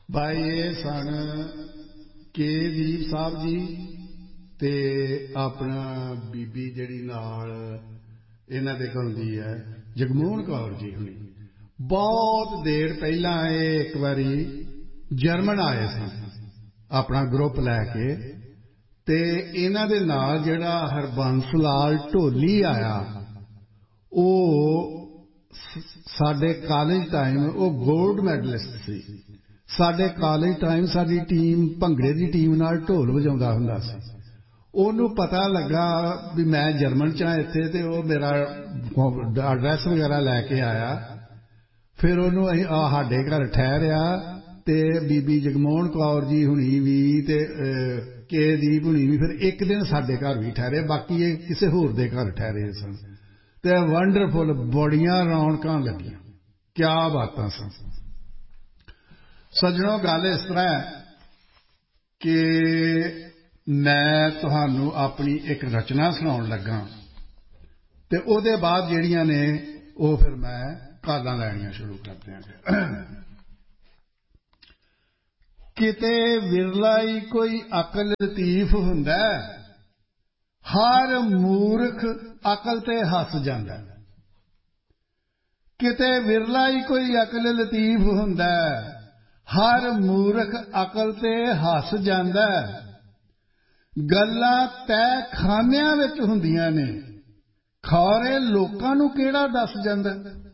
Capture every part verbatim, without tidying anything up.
भाई ये सन के दीप साहब जी ते अपना बीबी जिहड़ी नाल इन्हां दे हुंदी है जगमोहन कौर जी हुणी बहुत देर पहला ये एक बारी जर्मन आए सन अपना ग्रुप लैके ते इन्हां दे नाल जिहड़ा हरबंस लाल ढोली आया वो साडे कॉलेज टाइम वो गोल्ड मैडलिस्ट सी साडे कॉलेज टाइम साडी टीम भंगड़े दी टीम नाल ढोल वजाउंदा हुंदा सी ओनू पता लगा भी मैं जर्मन च हां इत्थे ते ओ मेरा एड्रैस वगैरह लैके आया फिर ओनू साडे घर ठहरिया ते बीबी जगमोहन कौर जी हुणी भी ते के दीप हुणी भी फिर एक दिन साडे घर भी ठहरे बाकी ये किसी होर दे घर ठहरे सन ते वंडरफुल बड़ियां रौनकां लगियां क्या बातां सन सज्जनों गल इस तरह है कि मैं तुहानू अपनी एक रचना सुनाउण लगा ते ओहदे बाद जिहड़ियां ने वो फिर मैं कालां लैणियां शुरू कर दिआंगा किते विरला ही कोई अकल लतीफ हुंदा हर मूर्ख अकल ते हस जांदा किते विरला ही कोई अकल लतीफ हुंदा हर मूर्ख अकल ते हस जांदा गल्लां तय खानियां विच हुंदियां ने खौरे लोकां नूं किहड़ा दस जांदा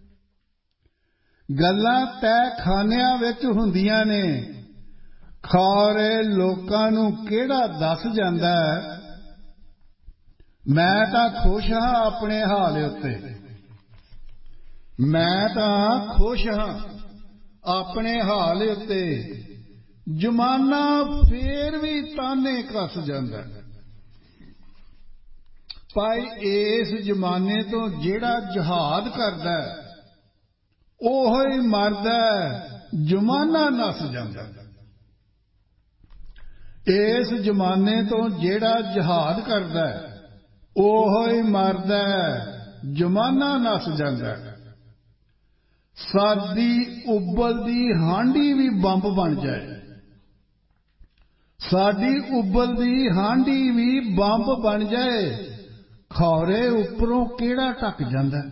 गल्लां तय खानियां विच हुंदियां ने खौरे लोकां नूं किहड़ा दस जांदा मैं तां खुश हां अपने हाल उत्ते मैं तां खुश हां अपने हाल उत्ते जमाना फेर भी ताने कस जांदा भाई इस जमाने तो जेड़ा जिहाद करदा ओहो ही मरदा जमाना नस जांदा इस जमाने तो जेड़ा जिहाद करदा ओहो ही मरदा जमाना नस जांदा साडी उबलदी हांडी भी बंब बन जाए साडी उबलदी हांडी भी बंब बन जाए खौरे उपरों केड़ा टक जांदा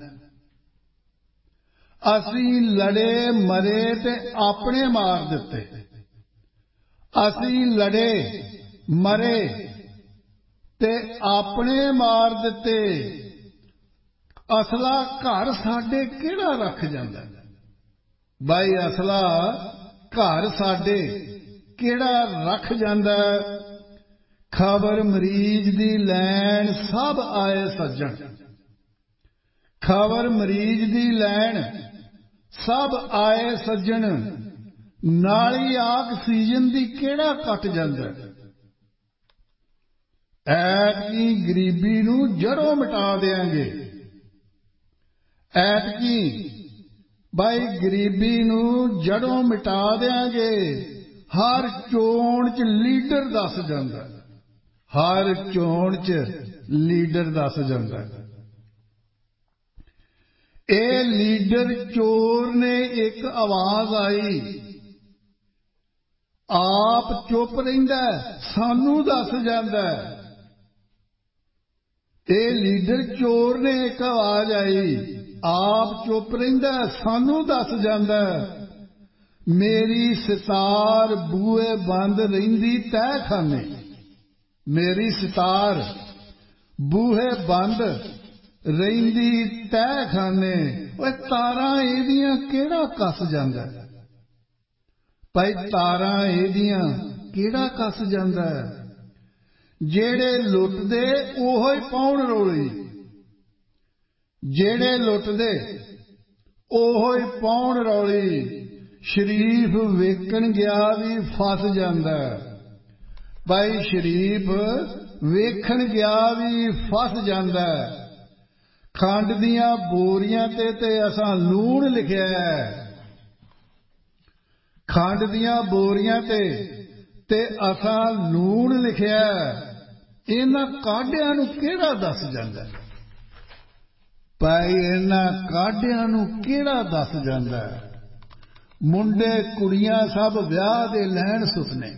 असीं लड़े मरे ते अपने मार दिते असीं लड़े मरे ते अपने मार दिते असला घर साडे केड़ा रख जांदा भाई असला घर साडे केड़ा रख जांदा खबर मरीज दी लैन सब आए सज्जन खबर मरीज दी लैन सब आए सज्जन नाली आक्सीजन दी केड़ा कट जांदा ऐतकी गरीबी नूं जड़ों मिटा देंगे ऐतकी भाई गरीबी नूं जड़ों मिटा देंगे हर चोण च लीडर दस जांदा हर चोण च लीडर दस जांदा ए लीडर चोर ने एक आवाज आई आप चुप रहिंदा सानू दस जांदा ए लीडर चोर ने एक आवाज आई आप चुप रहिंदा सानू दस जांदा मेरी सितार बूए बंद रहिंदी तय खाने मेरी सितार बूहे बंद रहिंदी तय खाने ओए तारां एदियां केड़ा कस जांदा भाई तारां एदियां केड़ा कस जांदा जेड़े लुटदे ओहो ही पाउण रोली जेड़े लुटदे ओहो ही पाउण रौली शरीफ वेखण गया भी फस जांदा भाई शरीफ वेखण गया भी फस जांदा खंड दियां बोरियां ते ते असां लूण लिखिया खंड दियां बोरियां ते ते असां लूण लिखिया इन्हां काढियां नूं केड़ा दस जांदा भाई इन्हां काढियां नूं केड़ा दस जांदा ਮੁੰਡੇ ਕੁੜੀਆਂ ਸਭ ਵਿਆਹ ਦੇ ਲੈਣ ਸੁਪਨੇ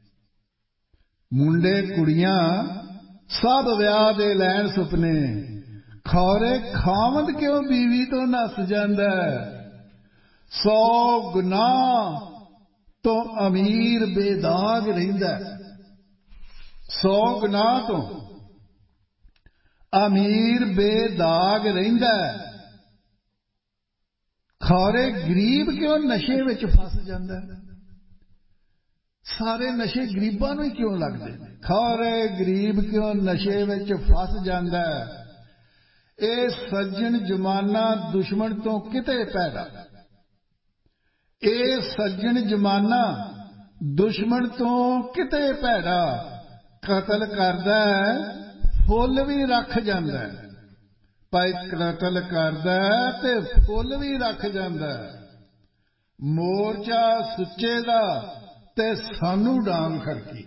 ਮੁੰਡੇ ਕੁੜੀਆਂ ਸਭ ਵਿਆਹ ਦੇ ਲੈਣ ਸੁਪਨੇ ਖੌਰੇ ਖਾਵੰਦ ਕਿਉਂ ਬੀਵੀ ਤੋਂ ਨੱਸ ਜਾਂਦਾ ਸੌ ਗੁਨਾਹ ਤੋਂ ਅਮੀਰ ਬੇਦਾਗ ਰਹਿੰਦਾ ਸੌ ਗੁਨਾਹ ਤੋਂ ਅਮੀਰ ਬੇਦਾਗ ਰਹਿੰਦਾ ਖੌਰੇ ਗਰੀਬ ਕਿਉਂ ਨਸ਼ੇ ਵਿੱਚ ਫਸ ਜਾਂਦਾ ਸਾਰੇ ਨਸ਼ੇ ਗਰੀਬਾਂ ਨੂੰ ਹੀ ਕਿਉਂ ਲੱਗਦੇ ਨੇ ਖੌਰੇ ਗਰੀਬ ਕਿਉਂ ਨਸ਼ੇ ਵਿੱਚ ਫਸ ਜਾਂਦਾ ਇਹ ਸੱਜਣ ਜ਼ਮਾਨਾ ਦੁਸ਼ਮਣ ਤੋਂ ਕਿਤੇ ਪੈਦਾ ਇਹ ਸੱਜਣ ਜ਼ਮਾਨਾ ਦੁਸ਼ਮਣ ਤੋਂ ਕਿਤੇ ਪੈਦਾ ਕਤਲ ਕਰਦਾ ਫੁੱਲ ਵੀ ਰੱਖ ਜਾਂਦਾ ਭਾਈ ਕਤਲ ਕਰਦਾ ਤੇ ਫੁੱਲ ਵੀ ਰੱਖ ਜਾਂਦਾ ਮੋਰਚਾ ਸੁੱਚੇ ਦਾ ਤੇ ਸਾਨੂੰ ਡਾਂਗ ਖੜਕੀ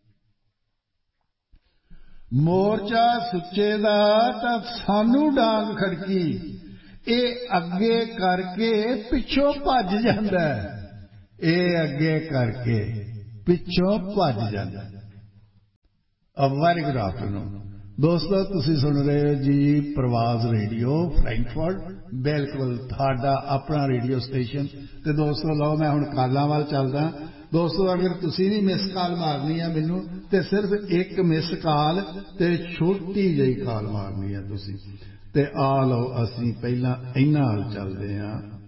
ਮੋਰਚਾ ਸੁੱਚੇ ਦਾ ਤਾਂ ਸਾਨੂੰ ਡਾਂਗ ਖੜਕੀ ਇਹ ਅੱਗੇ ਕਰਕੇ ਪਿੱਛੋਂ ਭੱਜ ਜਾਂਦਾ ਇਹ ਅੱਗੇ ਕਰਕੇ ਪਿੱਛੋਂ ਭੱਜ ਜਾਂਦਾ ਅ ਵੈਰੀ ਗੁੱਡ ਆਫਟਰਨੂਨ ਦੋਸਤੋ ਤੁਸੀਂ ਸੁਣ ਰਹੇ ਹੋ ਜੀ ਪ੍ਰਵਾਜ਼ ਰੇਡੀਓ ਫਰੈਂਕਫਰਟ ਬਿਲਕੁਲ ਤੁਹਾਡਾ ਆਪਣਾ ਰੇਡੀਓ ਸਟੇਸ਼ਨ ਤੇ ਦੋਸਤੋ ਲਓ ਮੈਂ ਹੁਣ ਕਾਲਾਂ ਵੱਲ ਚੱਲਦਾ ਦੋਸਤੋ ਅਗਰ ਤੁਸੀਂ ਵੀ ਮਿਸ ਕਾਲ ਮਾਰਨੀ ਹੈ ਮੈਨੂੰ ਤੇ ਸਿਰਫ ਇੱਕ ਮਿਸ ਕਾਲ ਤੇ ਛੋਟੀ ਜਿਹੀ ਕਾਲ ਮਾਰਨੀ ਹੈ ਤੁਸੀਂ ਤੇ ਆ ਲਓ ਅਸੀਂ ਪਹਿਲਾਂ ਇਹਨਾਂ ਵੱਲ ਚੱਲਦੇ ਹਾਂ